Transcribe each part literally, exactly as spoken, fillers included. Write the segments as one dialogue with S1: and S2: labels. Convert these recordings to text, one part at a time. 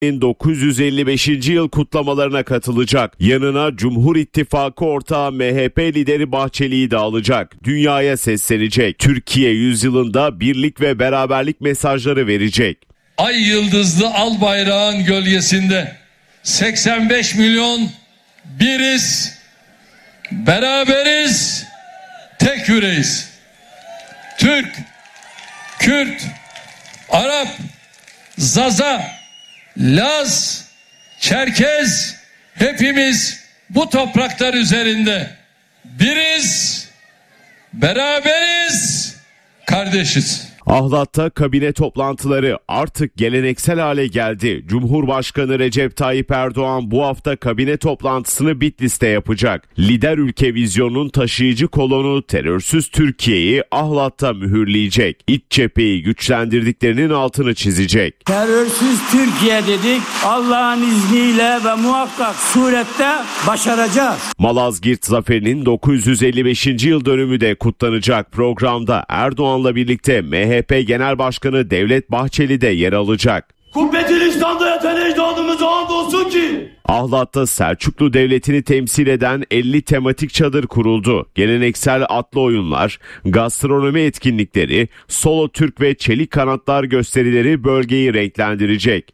S1: dokuz yüz elli beşinci yıl kutlamalarına katılacak. Yanına Cumhur İttifakı ortağı M H P lideri Bahçeli'yi de alacak. Dünyaya seslenecek. Türkiye yüzyılında birlik ve beraberlik mesajları verecek.
S2: Ay yıldızlı al bayrağın gölgesinde seksen beş milyon biriz, beraberiz, tek yüreğiz. Türk, Kürt, Arap, Zaza, Laz, Çerkez, hepimiz bu topraklar üzerinde biriz, beraberiz, kardeşiz.
S1: Ahlat'ta kabine toplantıları artık geleneksel hale geldi. Cumhurbaşkanı Recep Tayyip Erdoğan bu hafta kabine toplantısını Bitlis'te yapacak. Lider ülke vizyonunun taşıyıcı kolonu terörsüz Türkiye'yi Ahlat'ta mühürleyecek. İç cepheyi güçlendirdiklerinin altını çizecek.
S3: Terörsüz Türkiye dedik. Allah'ın izniyle ve muhakkak surette başaracağız.
S1: Malazgirt zaferinin dokuz yüz elli beşinci yıl dönümü de kutlanacak. Programda Erdoğan'la birlikte M H P Genel Başkanı Devlet Bahçeli de yer alacak.
S3: Kubbetin İslam'da yatan ecdadımıza andolsun ki.
S1: Ahlat'ta Selçuklu Devleti'ni temsil eden elli tematik çadır kuruldu. Geleneksel atlı oyunlar, gastronomi etkinlikleri, solo Türk ve çelik kanatlar gösterileri bölgeyi renklendirecek.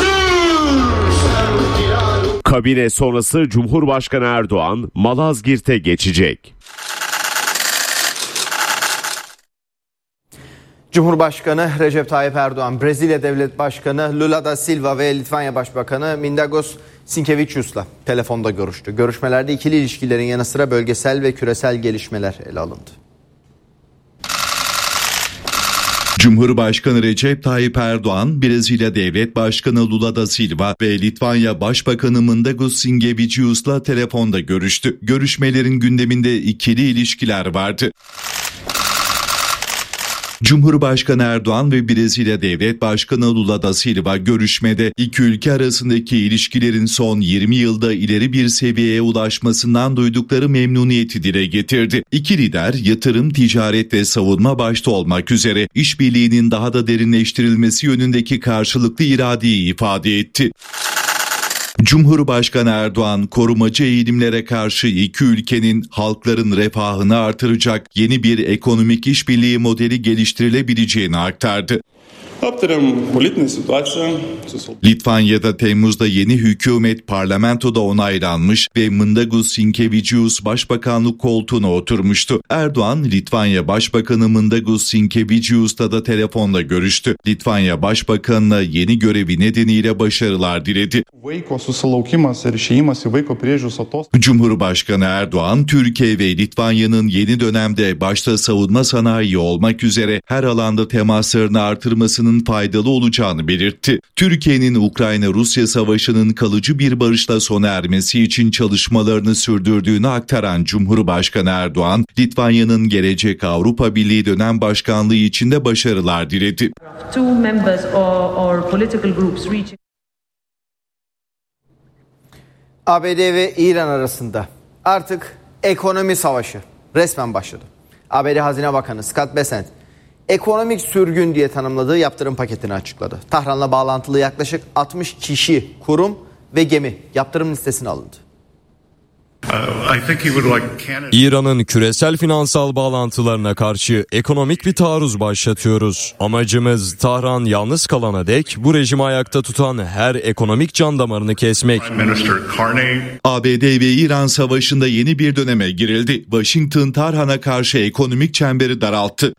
S1: Kabine sonrası Cumhurbaşkanı Erdoğan Malazgirt'e geçecek.
S4: Cumhurbaşkanı Recep Tayyip Erdoğan, Brezilya Devlet Başkanı Lula da Silva ve Litvanya Başbakanı Mindaugas Sinkevičius'la telefonda görüştü. Görüşmelerde ikili ilişkilerin yanı sıra bölgesel ve küresel gelişmeler ele alındı.
S5: Cumhurbaşkanı Recep Tayyip Erdoğan, Brezilya Devlet Başkanı Lula da Silva ve Litvanya Başbakanı Mindaugas Sinkevičius'la telefonda görüştü. Görüşmelerin gündeminde ikili ilişkiler vardı. Cumhurbaşkanı Erdoğan ve Brezilya Devlet Başkanı Lula da Silva görüşmede iki ülke arasındaki ilişkilerin son yirmi yılda ileri bir seviyeye ulaşmasından duydukları memnuniyeti dile getirdi. İki lider yatırım, ticaret ve savunma başta olmak üzere işbirliğinin daha da derinleştirilmesi yönündeki karşılıklı iradeyi ifade etti. Cumhurbaşkanı Erdoğan, korumacı eğilimlere karşı iki ülkenin halkların refahını artıracak yeni bir ekonomik işbirliği modeli geliştirilebileceğini aktardı. Litvanya'da Temmuz'da yeni hükümet parlamentoda onaylanmış ve Mindaugas Sinkevičius başbakanlık koltuğuna oturmuştu. Erdoğan, Litvanya Başbakanı Mindaugas Sinkevičius'la da telefonla görüştü. Litvanya Başbakanı'na yeni görevi nedeniyle başarılar diledi. Cumhurbaşkanı Erdoğan, Türkiye ve Litvanya'nın yeni dönemde başta savunma sanayi olmak üzere her alanda temaslarını artırmasının faydalı olacağını belirtti. Türkiye'nin Ukrayna-Rusya savaşının kalıcı bir barışla sona ermesi için çalışmalarını sürdürdüğünü aktaran Cumhurbaşkanı Erdoğan, Litvanya'nın gelecek Avrupa Birliği dönem başkanlığı için de başarılar diledi.
S4: A B D ve İran arasında artık ekonomi savaşı resmen başladı. A B D Hazine Bakanı Scott Bessent, ekonomik sürgün diye tanımladığı yaptırım paketini açıkladı. Tahran'la bağlantılı yaklaşık altmış kişi, kurum ve gemi yaptırım listesine alındı.
S6: İran'ın küresel finansal bağlantılarına karşı ekonomik bir taarruz başlatıyoruz. Amacımız Tahran yalnız kalana dek bu rejimi ayakta tutan her ekonomik can damarını kesmek.
S5: A B D ve İran savaşında yeni bir döneme girildi. Washington, Tahran'a karşı ekonomik çemberi daralttı.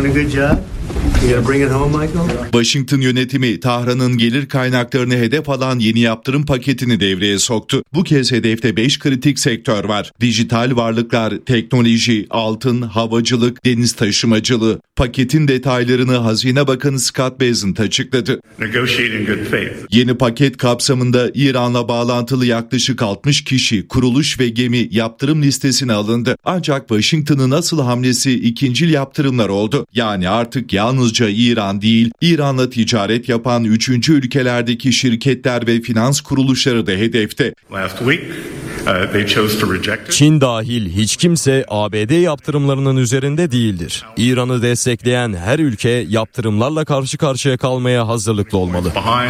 S5: Washington yönetimi Tahran'ın gelir kaynaklarını hedef alan yeni yaptırım paketini devreye soktu. Bu kez hedefte beş kritik sektör var. Dijital varlıklar, teknoloji, altın, havacılık, deniz taşımacılığı. Paketin detaylarını Hazine Bakanı Scott Bessent açıkladı. Yeni paket kapsamında İran'la bağlantılı yaklaşık altmış kişi, kuruluş ve gemi yaptırım listesine alındı. Ancak Washington'ın asıl hamlesi ikincil yaptırımlar oldu. Yani artık yalnızca İran değil, İran'la ticaret yapan üçüncü ülkelerdeki şirketler ve finans kuruluşları da hedefte.
S6: Çin dahil hiç kimse A B D yaptırımlarının üzerinde değildir. İran'ı destekleyen her ülke yaptırımlarla karşı karşıya kalmaya hazırlıklı olmalı.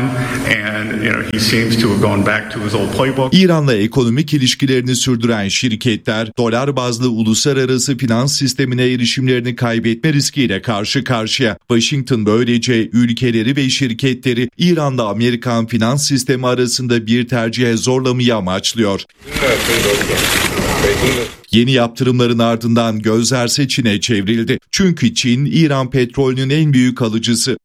S5: İran'la ekonomik ilişkilerini sürdüren şirketler dolar bazlı uluslararası finans sistemine erişimlerini kaybetme riskiyle karşı karşıya. Washington böylece ülkeleri ve şirketleri İran'la Amerikan finans sistemi arasında bir tercihe zorlamayı amaçlıyor. Yeni yaptırımların ardından gözlerse Çin'e çevrildi. Çünkü Çin, İran petrolünün en büyük alıcısı.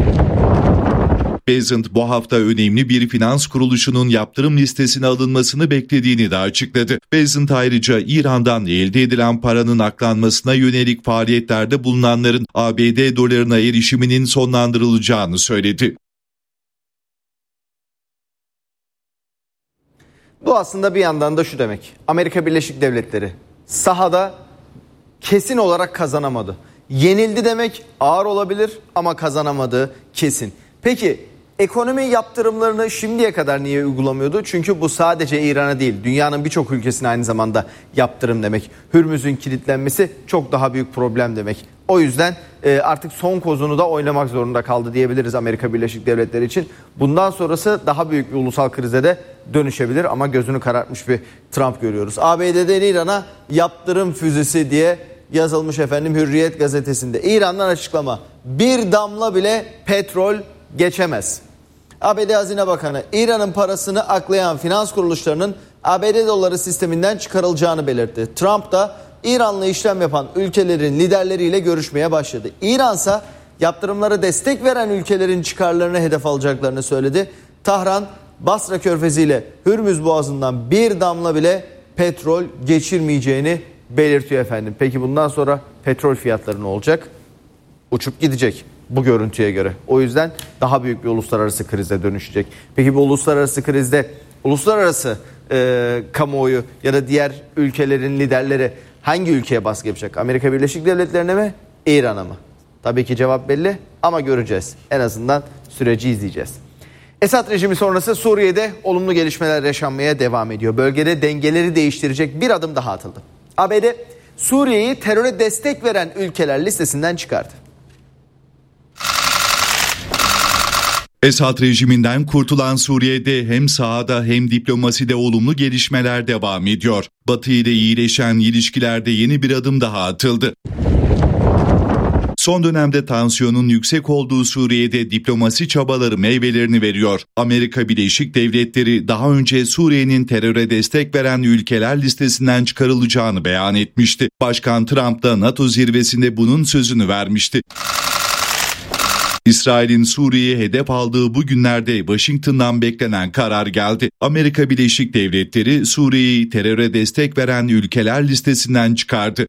S5: Bezant bu hafta önemli bir finans kuruluşunun yaptırım listesine alınmasını beklediğini de açıkladı. Bezant ayrıca İran'dan elde edilen paranın aklanmasına yönelik faaliyetlerde bulunanların A B D dolarına erişiminin sonlandırılacağını söyledi.
S4: Bu aslında bir yandan da şu demek: Amerika Birleşik Devletleri sahada kesin olarak kazanamadı. Yenildi demek ağır olabilir ama kazanamadığı kesin. Peki ekonomi yaptırımlarını şimdiye kadar niye uygulamıyordu? Çünkü bu sadece İran'a değil, dünyanın birçok ülkesine aynı zamanda yaptırım demek. Hürmüz'ün kilitlenmesi çok daha büyük problem demek. O yüzden artık son kozunu da oynamak zorunda kaldı diyebiliriz Amerika Birleşik Devletleri için. Bundan sonrası daha büyük bir ulusal krize de dönüşebilir ama gözünü karartmış bir Trump görüyoruz. A B D'den İran'a yaptırım füzesi diye yazılmış efendim Hürriyet gazetesinde. İran'dan açıklama: bir damla bile petrol geçemez. A B D Hazine Bakanı İran'ın parasını aklayan finans kuruluşlarının A B D doları sisteminden çıkarılacağını belirtti. Trump da İran'la işlem yapan ülkelerin liderleriyle görüşmeye başladı. İran'sa yaptırımlara destek veren ülkelerin çıkarlarını hedef alacaklarını söyledi. Tahran, Basra Körfezi ile Hürmüz Boğazı'ndan bir damla bile petrol geçirmeyeceğini belirtiyor efendim. Peki bundan sonra petrol fiyatları ne olacak? Uçup gidecek bu görüntüye göre. O yüzden daha büyük bir uluslararası krize dönüşecek. Peki bu uluslararası krizde uluslararası e, kamuoyu ya da diğer ülkelerin liderleri hangi ülkeye baskı yapacak? Amerika Birleşik Devletleri'ne mi, İran'a mı? Tabii ki cevap belli ama göreceğiz. En azından süreci izleyeceğiz. Esad rejimi sonrası Suriye'de olumlu gelişmeler yaşanmaya devam ediyor. Bölgede dengeleri değiştirecek bir adım daha atıldı. A B D Suriye'yi teröre destek veren ülkeler listesinden çıkardı.
S5: Esad rejiminden kurtulan Suriye'de hem sahada hem diplomaside olumlu gelişmeler devam ediyor. Batı ile iyileşen ilişkilerde yeni bir adım daha atıldı. Son dönemde tansiyonun yüksek olduğu Suriye'de diplomasi çabaları meyvelerini veriyor. Amerika Birleşik Devletleri daha önce Suriye'nin teröre destek veren ülkeler listesinden çıkarılacağını beyan etmişti. Başkan Trump da NATO zirvesinde bunun sözünü vermişti. İsrail'in Suriye'ye hedef aldığı bu günlerde Washington'dan beklenen karar geldi. Amerika Birleşik Devletleri Suriye'yi teröre destek veren ülkeler listesinden çıkardı.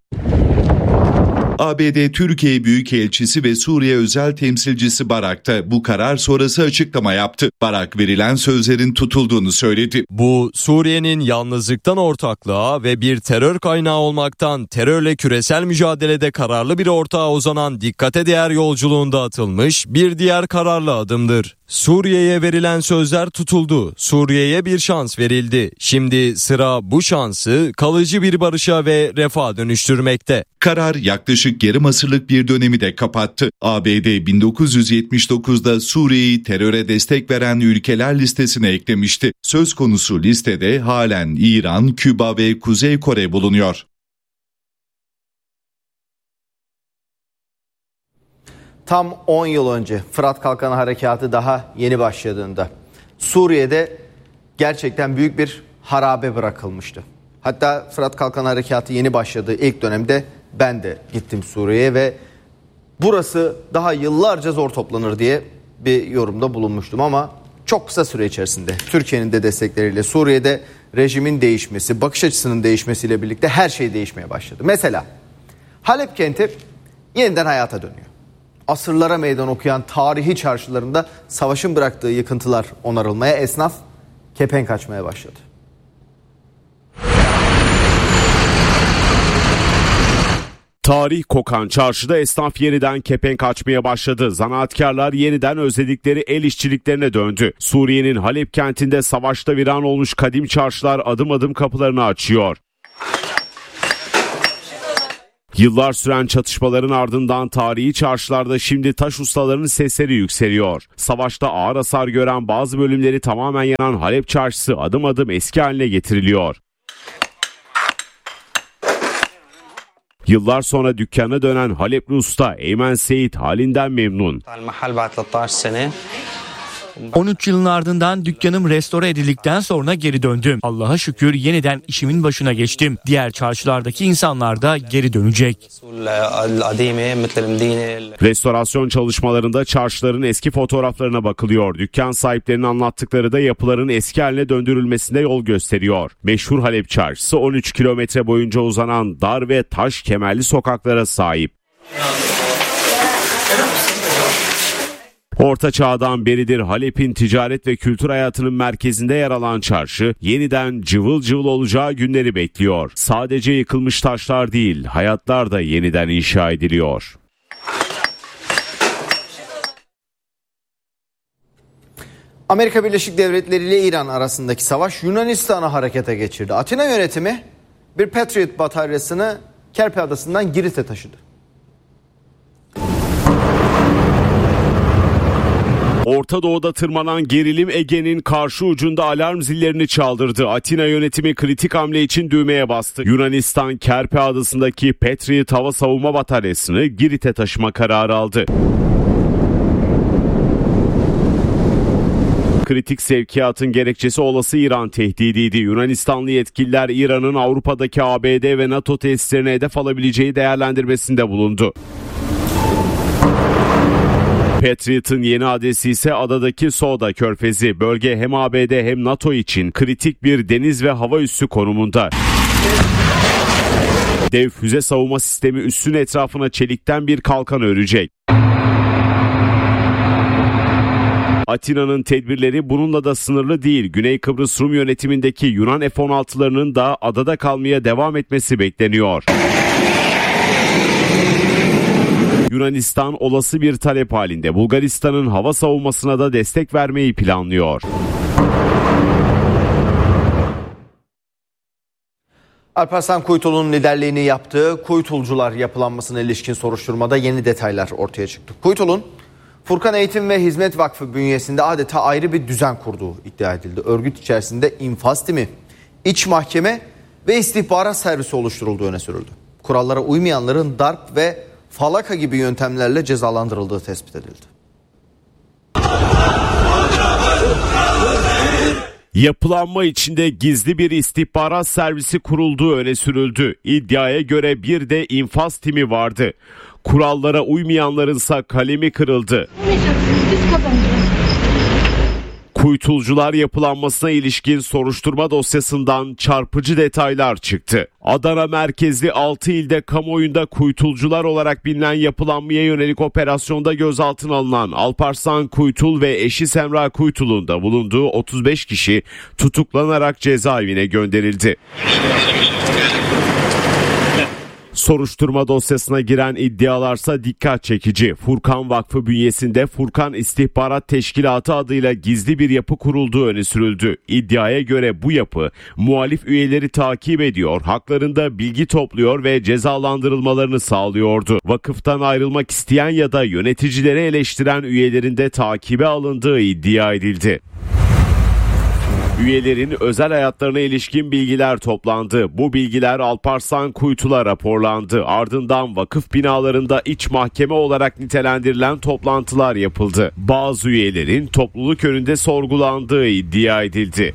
S5: A B D Türkiye Büyükelçisi ve Suriye Özel Temsilcisi Barak da bu karar sonrası açıklama yaptı. Barak verilen sözlerin tutulduğunu söyledi.
S6: Bu Suriye'nin yalnızlıktan ortaklığa ve bir terör kaynağı olmaktan terörle küresel mücadelede kararlı bir ortağa uzanan dikkate değer yolculuğunda atılmış bir diğer kararlı adımdır. Suriye'ye verilen sözler tutuldu. Suriye'ye bir şans verildi. Şimdi sıra bu şansı kalıcı bir barışa ve refaha dönüştürmekte.
S5: Karar yaklaşık yarım asırlık bir dönemi de kapattı. A B D bin dokuz yüz yetmiş dokuzda Suriye'yi teröre destek veren ülkeler listesine eklemişti. Söz konusu listede halen İran, Küba ve Kuzey Kore bulunuyor.
S4: Tam on yıl önce Fırat Kalkanı Harekatı daha yeni başladığında Suriye'de gerçekten büyük bir harabe bırakılmıştı. Hatta Fırat Kalkanı Harekatı yeni başladığı ilk dönemde ben de gittim Suriye'ye ve burası daha yıllarca zor toplanır diye bir yorumda bulunmuştum ama çok kısa süre içerisinde Türkiye'nin de destekleriyle Suriye'de rejimin değişmesi, bakış açısının değişmesiyle birlikte her şey değişmeye başladı. Mesela Halep kenti yeniden hayata dönüyor. Asırlara meydan okuyan tarihi çarşılarında savaşın bıraktığı yıkıntılar onarılmaya, esnaf kepenk açmaya başladı.
S1: Tarih kokan çarşıda esnaf yeniden kepenk açmaya başladı. Zanaatkarlar yeniden özledikleri el işçiliklerine döndü. Suriye'nin Halep kentinde savaşta viran olmuş kadim çarşılar adım adım kapılarını açıyor. Yıllar süren çatışmaların ardından tarihi çarşılarda şimdi taş ustalarının sesleri yükseliyor. Savaşta ağır hasar gören bazı bölümleri tamamen yanan Halep çarşısı adım adım eski haline getiriliyor. Yıllar sonra dükkana dönen Halepli usta Eymen Seyit halinden memnun.
S7: on üç yılın ardından dükkanım restore edildikten sonra geri döndüm. Allah'a şükür yeniden işimin başına geçtim. Diğer çarşılardaki insanlar da geri dönecek.
S1: Restorasyon çalışmalarında çarşıların eski fotoğraflarına bakılıyor. Dükkan sahiplerinin anlattıkları da yapıların eski haline döndürülmesine yol gösteriyor. Meşhur Halep çarşısı on üç kilometre boyunca uzanan dar ve taş kemerli sokaklara sahip. Orta Çağ'dan beridir Halep'in ticaret ve kültür hayatının merkezinde yer alan çarşı yeniden cıvıl cıvıl olacağı günleri bekliyor. Sadece yıkılmış taşlar değil, hayatlar da yeniden inşa ediliyor.
S4: Amerika Birleşik Devletleri ile İran arasındaki savaş Yunanistan'ı harekete geçirdi. Atina yönetimi bir Patriot bataryasını Kerpe Adası'ndan Girit'e taşıdı.
S1: Orta Doğu'da tırmanan gerilim Ege'nin karşı ucunda alarm zillerini çaldırdı. Atina yönetimi kritik hamle için düğmeye bastı. Yunanistan Kerpe Adası'ndaki Patriot hava savunma bataryasını Girit'e taşıma kararı aldı. Kritik sevkiyatın gerekçesi olası İran tehdidiydi. Yunanistanlı yetkililer İran'ın Avrupa'daki A B D ve NATO tesislerine hedef alabileceği değerlendirmesinde bulundu. Patriot'ın yeni adresi ise adadaki Soda Körfezi. Bölge hem A B D hem NATO için kritik bir deniz ve hava üssü konumunda. Dev füze savunma sistemi üssün etrafına çelikten bir kalkan örecek. Atina'nın tedbirleri bununla da sınırlı değil. Güney Kıbrıs Rum yönetimindeki Yunan F on altılarının da adada kalmaya devam etmesi bekleniyor. Yunanistan olası bir talep halinde Bulgaristan'ın hava savunmasına da destek vermeyi planlıyor.
S4: Alparslan Kuytul'un liderliğini yaptığı Kuytulcular yapılanmasına ilişkin soruşturmada yeni detaylar ortaya çıktı. Kuytul'un Furkan Eğitim ve Hizmet Vakfı bünyesinde adeta ayrı bir düzen kurduğu iddia edildi. Örgüt içerisinde infaz timi, iç mahkeme ve istihbarat servisi oluşturulduğu öne sürüldü. Kurallara uymayanların darp ve falaka gibi yöntemlerle cezalandırıldığı tespit edildi.
S1: Yapılanma içinde gizli bir istihbarat servisi kurulduğu öne sürüldü. İddiaya göre bir de infaz timi vardı. Kurallara uymayanlarınsa kalemi kırıldı. Kuytulcular yapılanmasına ilişkin soruşturma dosyasından çarpıcı detaylar çıktı. Adana merkezli altı ilde kamuoyunda Kuytulcular olarak bilinen yapılanmaya yönelik operasyonda gözaltına alınan Alparslan Kuytul ve eşi Semra Kuytul'un da bulunduğu otuz beş kişi tutuklanarak cezaevine gönderildi. Soruşturma dosyasına giren iddialarsa dikkat çekici. Furkan Vakfı bünyesinde Furkan İstihbarat Teşkilatı adıyla gizli bir yapı kurulduğu öne sürüldü. İddiaya göre bu yapı muhalif üyeleri takip ediyor, haklarında bilgi topluyor ve cezalandırılmalarını sağlıyordu. Vakıftan ayrılmak isteyen ya da yöneticileri eleştiren üyelerin de takibe alındığı iddia edildi. Üyelerin özel hayatlarına ilişkin bilgiler toplandı. Bu bilgiler Alparslan Kuytul'a raporlandı. Ardından vakıf binalarında iç mahkeme olarak nitelendirilen toplantılar yapıldı. Bazı üyelerin topluluk önünde sorgulandığı iddia edildi.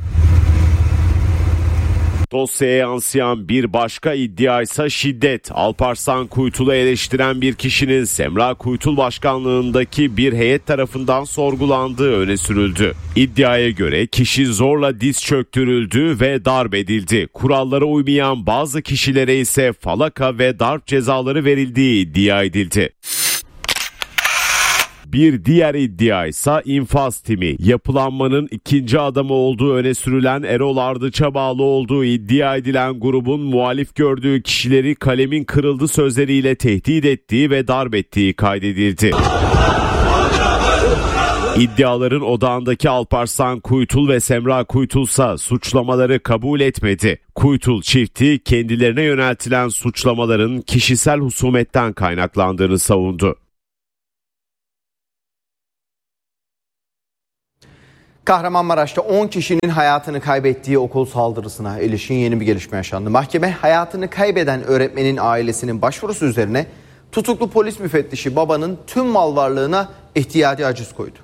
S1: Dosyaya yansıyan bir başka iddia ise şiddet. Alparslan Kuytul'u eleştiren bir kişinin Semra Kuytul başkanlığındaki bir heyet tarafından sorgulandığı öne sürüldü. İddiaya göre kişi zorla diz çöktürüldü ve darp edildi. Kurallara uymayan bazı kişilere ise falaka ve darp cezaları verildiği iddia edildi. Bir diğer iddia ise infaz timi. Yapılanmanın ikinci adamı olduğu öne sürülen Erol Ardıç'a bağlı olduğu iddia edilen grubun muhalif gördüğü kişileri kalemin kırıldı sözleriyle tehdit ettiği ve darp ettiği kaydedildi. İddiaların odağındaki Alparslan Kuytul ve Semra Kuytulsa suçlamaları kabul etmedi. Kuytul çifti kendilerine yöneltilen suçlamaların kişisel husumetten kaynaklandığını savundu.
S4: Kahramanmaraş'ta on kişinin hayatını kaybettiği okul saldırısına ilişkin yeni bir gelişme yaşandı. Mahkeme hayatını kaybeden öğretmenin ailesinin başvurusu üzerine tutuklu polis müfettişi babanın tüm mal varlığına ihtiyati aciz koydu.